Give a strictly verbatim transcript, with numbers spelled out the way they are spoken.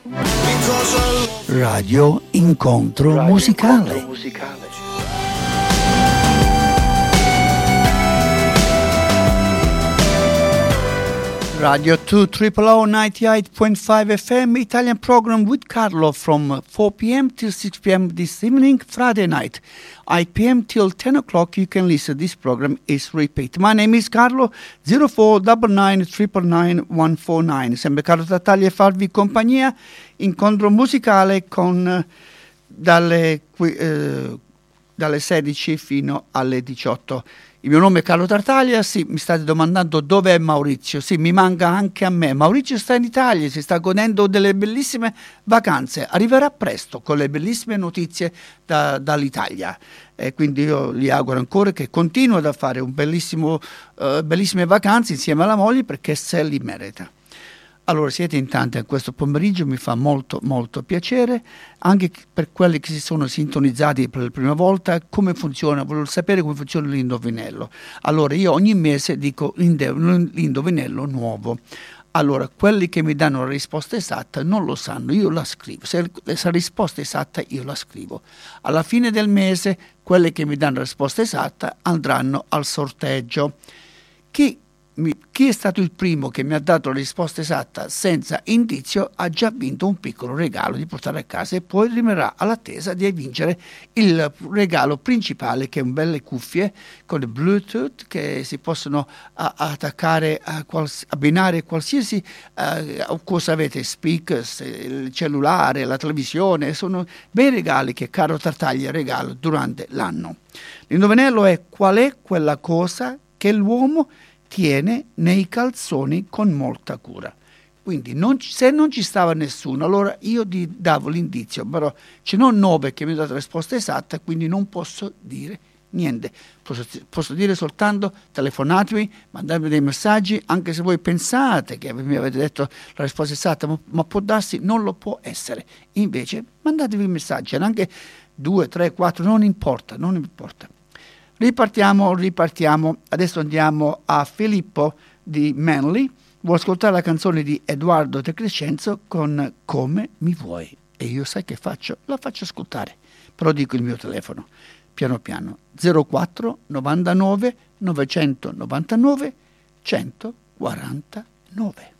Radio Incontro Radio Musicale. Incontro musicale. Radio two Triple O ninety-eight point five F M Italian program with Carlo from four p.m. till six p.m. this evening, Friday night. eight p.m. till ten o'clock you can listen. This program is repeat. My name is Carlo, zero four nine nine nine nine one four nine. Sempre Carlo Tartaglia a farvi compagnia. Incontro musicale con eh, dalle, eh, dalle sedici fino alle diciotto. Il mio nome è Carlo Tartaglia, sì, mi state domandando dove è Maurizio, sì, mi manca anche a me. Maurizio sta in Italia, si sta godendo delle bellissime vacanze, arriverà presto con le bellissime notizie da, dall'Italia. E quindi io gli auguro ancora che continui a fare un bellissimo, uh, bellissime vacanze insieme alla moglie, perché se li merita. Allora, siete in tanti a questo pomeriggio, mi fa molto molto piacere, anche per quelli che si sono sintonizzati per la prima volta, come funziona, voglio sapere come funziona l'indovinello. Allora, io ogni mese dico l'indovinello nuovo. Allora, quelli che mi danno la risposta esatta non lo sanno, io la scrivo. Se la risposta è esatta, io la scrivo. Alla fine del mese, quelli che mi danno la risposta esatta andranno al sorteggio. Chi Chi è stato il primo che mi ha dato la risposta esatta senza indizio ha già vinto un piccolo regalo di portare a casa e poi rimarrà all'attesa di vincere il regalo principale, che è un belle cuffie con il Bluetooth che si possono a, attaccare, a quals, abbinare qualsiasi uh, cosa avete, speakers, il cellulare, la televisione. Sono bei regali che Carlo Tartaglia regala durante l'anno. L'indovinello è: qual è quella cosa che l'uomo tiene nei calzoni con molta cura? Quindi non, se non ci stava nessuno, allora io ti davo l'indizio, però ce n'ho nove che mi hanno dato la risposta esatta, quindi non posso dire niente. Posso, posso dire soltanto: telefonatemi, mandatemi dei messaggi, anche se voi pensate che mi avete detto la risposta esatta, ma, ma può darsi non lo può essere. Invece mandatevi messaggi, anche due, tre, quattro, non importa, non importa. Ripartiamo, ripartiamo. Adesso andiamo a Filippo di Manly. Vuoi ascoltare la canzone di Edoardo De Crescenzo con Come mi vuoi? E io sai che faccio? La faccio ascoltare. Però dico il mio telefono. Piano piano. zero quattro novantanove novecentonovantanove centoquarantanove.